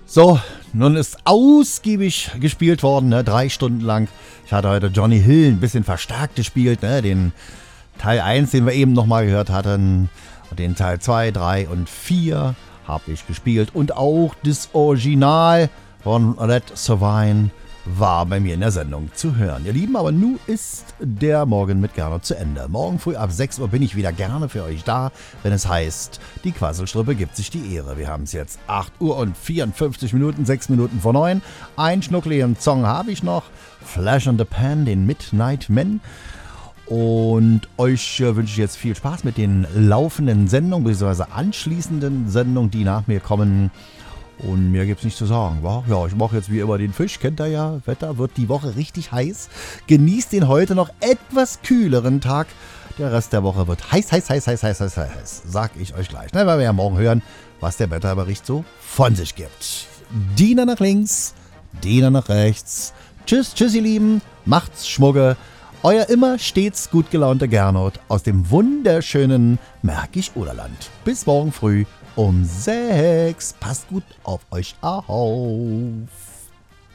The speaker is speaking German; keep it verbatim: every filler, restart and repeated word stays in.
So, nun ist ausgiebig gespielt worden, ne? Drei Stunden lang. Ich hatte heute Johnny Hill ein bisschen verstärkt gespielt, ne? Den Teil eins, den wir eben nochmal gehört hatten. Und den Teil zwei, drei und vier habe ich gespielt. Und auch das Original von Red Sovine war bei mir in der Sendung zu hören. Ihr Lieben, aber nun ist der Morgen mit Gernot zu Ende. Morgen früh ab sechs Uhr bin ich wieder gerne für euch da, wenn es heißt, die Quasselstrippe gibt sich die Ehre. Wir haben es jetzt acht Uhr und vierundfünfzig Minuten, sechs Minuten vor neun. Ein schnuckligen Song habe ich noch. Flash in the Pan, den Midnight Men. Und euch äh, wünsche ich jetzt viel Spaß mit den laufenden Sendungen, beziehungsweise anschließenden Sendungen, die nach mir kommen. Und mehr gibt's nicht zu sagen, wa? Ja, ich mache jetzt wie immer den Fisch, kennt ihr ja. Wetter wird die Woche richtig heiß. Genießt den heute noch etwas kühleren Tag. Der Rest der Woche wird heiß, heiß, heiß, heiß, heiß, heiß, heiß. Sag ich euch gleich. Na, weil wir ja morgen hören, was der Wetterbericht so von sich gibt. Diener nach links, Diener nach rechts. Tschüss, tschüss, ihr Lieben. Macht's Schmugge. Euer immer stets gut gelaunter Gernot aus dem wunderschönen Märkisch-Oderland. Bis morgen früh um sechs. Passt gut auf euch auf.